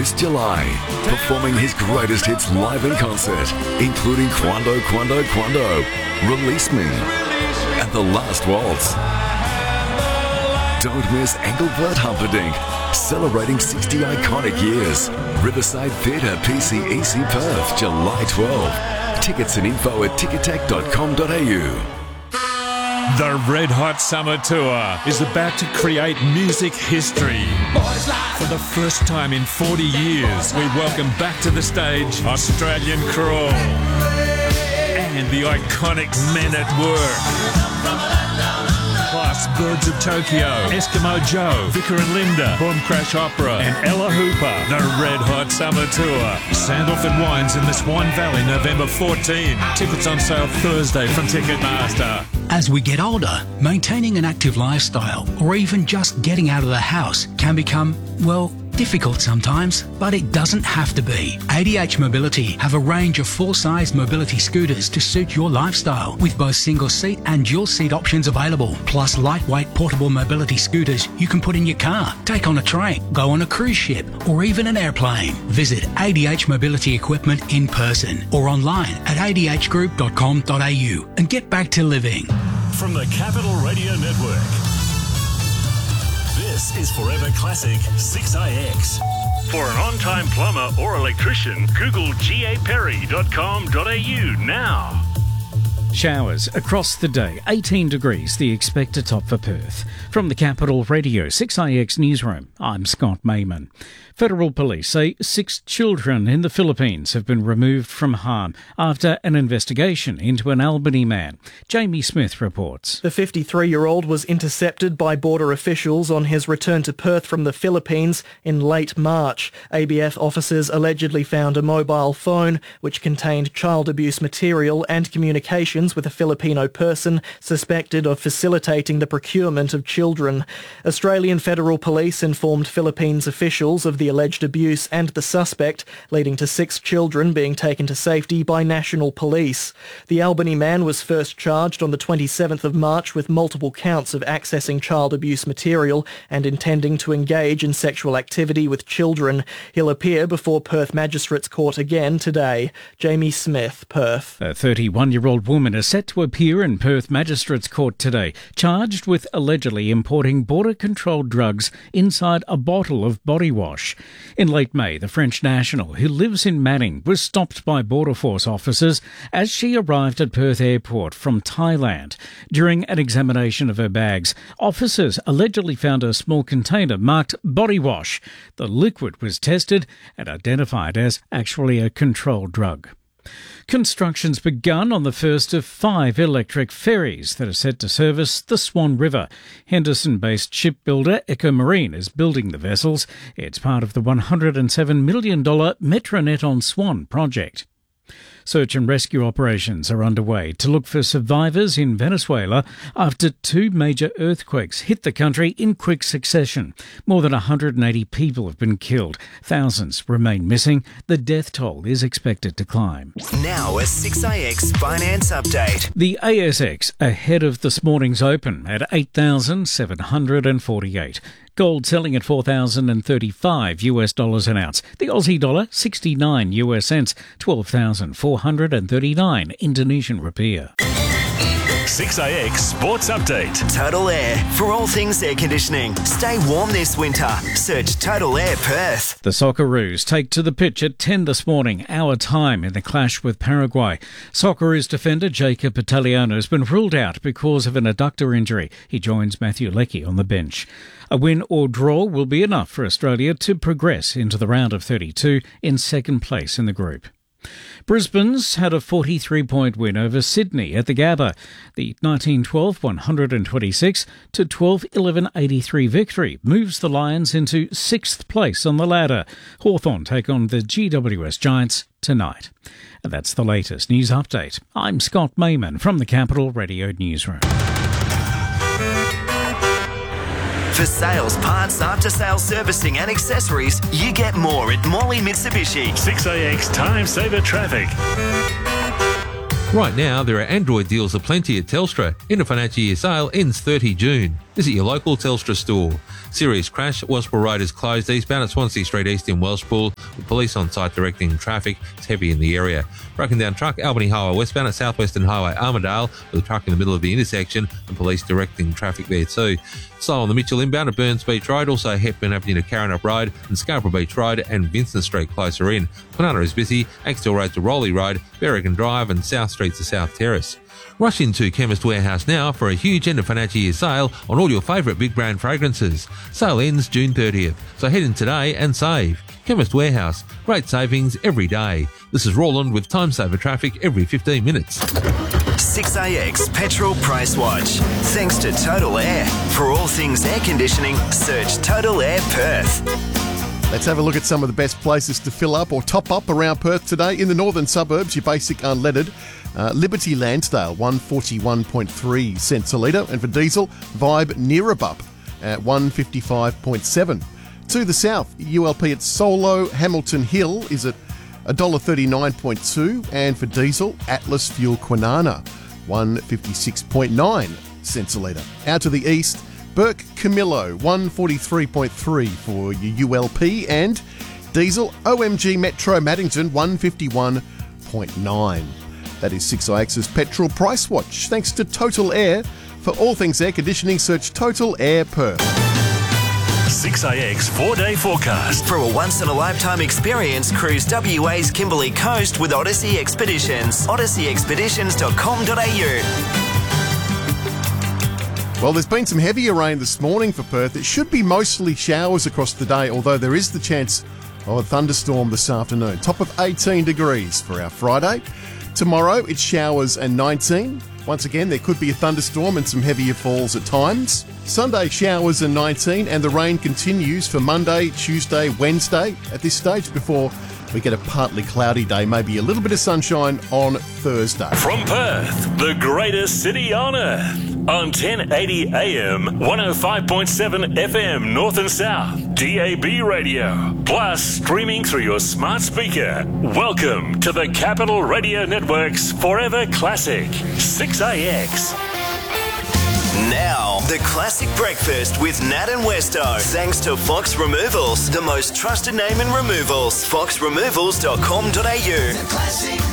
this July, performing his greatest hits live in concert, including Quando, Quando, Quando, Release Me, and The Last Waltz. Don't miss Engelbert Humperdinck, celebrating 60 iconic years. Riverside Theatre, PCEC Perth, July 12. Tickets and info at ticketek.com.au. The Red Hot Summer Tour is about to create music history. For the first time in 40 years, we welcome back to the stage Australian Crawl and the iconic Men at Work. Plus Birds of Tokyo, Eskimo Joe, Vicar and Linda, Boom Crash Opera, and Ella Hooper. The Red Hot Summer Tour. Sandalford Wines in the Swan Valley, November 14. Tickets on sale Thursday from Ticketmaster. As we get older, maintaining an active lifestyle or even just getting out of the house can become, well, difficult sometimes, but it doesn't have to be. ADH Mobility have a range of full-size mobility scooters to suit your lifestyle, with both single-seat and dual-seat options available, plus lightweight portable mobility scooters you can put in your car, take on a train, go on a cruise ship, or even an airplane. Visit ADH Mobility Equipment in person or online at adhgroup.com.au and get back to living. From the Capital Radio Network, this is Forever Classic 6IX. For an on-time plumber or electrician, Google gaperry.com.au now. Showers across the day, 18 degrees, the expected top for Perth. From the Capital Radio 6IX Newsroom, I'm Scott Mayman. Federal police say 6 children in the Philippines have been removed from harm after an investigation into an Albany man. Jamie Smith reports. The 53-year-old was intercepted by border officials on his return to Perth from the Philippines in late March. ABF officers allegedly found a mobile phone which contained child abuse material and communications with a Filipino person suspected of facilitating the procurement of children. Australian Federal Police informed Philippines officials of the alleged abuse and the suspect, leading to 6 children being taken to safety by National Police. The Albany man was first charged on the 27th of March with multiple counts of accessing child abuse material and intending to engage in sexual activity with children. He'll appear before Perth Magistrates Court again today. Jamie Smith, Perth. A 31-year-old woman is set to appear in Perth Magistrates Court today, charged with allegedly importing border-controlled drugs inside a bottle of body wash. In late May, the French national, who lives in Manning, was stopped by Border Force officers as she arrived at Perth Airport from Thailand. During an examination of her bags, officers allegedly found a small container marked body wash. The liquid was tested and identified as actually a controlled drug. Construction's begun on the first of 5 electric ferries that are set to service the Swan River. Henderson-based shipbuilder Eco Marine is building the vessels. It's part of the $107 million Metronet on Swan project. Search and rescue operations are underway to look for survivors in Venezuela after 2 major earthquakes hit the country in quick succession. More than 180 people have been killed. Thousands remain missing. The death toll is expected to climb. Now a 6IX Finance Update. The ASX ahead of this morning's open at 8,748. Gold selling at $4,035 an ounce. The Aussie dollar 69 US cents, 12,439 Indonesian rupiah. 6IX Sports Update. Total Air. For all things air conditioning. Stay warm this winter. Search Total Air Perth. The Socceroos take to the pitch at 10 this morning, our time, in the clash with Paraguay. Socceroos defender Jacob Italiano has been ruled out because of an adductor injury. He joins Matthew Leckie on the bench. A win or draw will be enough for Australia to progress into the round of 32 in second place in the group. Brisbane's had a 43-point win over Sydney at the Gabba. The 19-12 126 to 12-11-83 victory moves the Lions into 6th place on the ladder. Hawthorn take on the GWS Giants tonight. And that's the latest news update. I'm Scott Mayman from the Capital Radio Newsroom. For sales, parts, after-sales servicing and accessories, you get more at Morley Mitsubishi. 6IX Time Saver Traffic. Right now, there are Android deals aplenty at Telstra. In a financial year sale ends 30 June. visit your local Telstra store. Serious crash. Welshpool Road is closed eastbound at Swansea Street East in Welshpool, with police on site directing traffic. It's heavy in the area. Broken down truck, Albany Highway westbound at Southwestern Highway Armidale, with a truck in the middle of the intersection and police directing traffic there too. Slow on the Mitchell inbound at Burns Beach Road, also Hepburn Avenue to Carrinup Road and Scarborough Beach Road and Vincent Street closer in. Kwinana is busy, Axtell Road to Rowley Road, Berrigan Drive and South Street to South Terrace. Rush into Chemist Warehouse now for a huge end of financial year sale on all your favourite big brand fragrances. Sale ends June 30th, so head in today and save. Chemist Warehouse, great savings every day. This is Roland with Time Saver traffic every 15 minutes. 6AX Petrol Price Watch. Thanks to Total Air. For all things air conditioning, search Total Air Perth. Let's have a look at some of the best places to fill up or top up around Perth today. In the northern suburbs, your basic unleaded, Liberty Lansdale, 141.3 cents a litre. And for diesel, Vibe Neerabup at 155.7. To the south, ULP at Solo Hamilton Hill is at $1.39.2. And for diesel, Atlas Fuel Kwinana, 156.9 cents a litre. Out to the east, Burke Camillo, 143.3 for your ULP, and diesel OMG Metro Maddington, 151.9. That is 6IX's Petrol Price Watch. Thanks to Total Air. For all things air conditioning, search Total Air Perth. 6AX 4-day forecast. For a once-in-a-lifetime experience, cruise WA's Kimberley Coast with Odyssey Expeditions. odysseyexpeditions.com.au. Well, there's been some heavier rain this morning for Perth. It should be mostly showers across the day, although there is the chance of a thunderstorm this afternoon. Top of 18 degrees for our Friday. Tomorrow, it's showers and 19. Once again, there could be a thunderstorm and some heavier falls at times. Sunday, showers and 19, and the rain continues for Monday, Tuesday, Wednesday at this stage before we get a partly cloudy day, maybe a little bit of sunshine on Thursday. From Perth, the greatest city on earth, on 1080 AM, 105.7 FM North and South, DAB radio, plus streaming through your smart speaker. Welcome to the Capital Radio Network's Forever Classic, 6AX. Now, the classic breakfast with Nat and Westo. Thanks to Fox Removals, the most trusted name in removals. foxremovals.com.au. The classic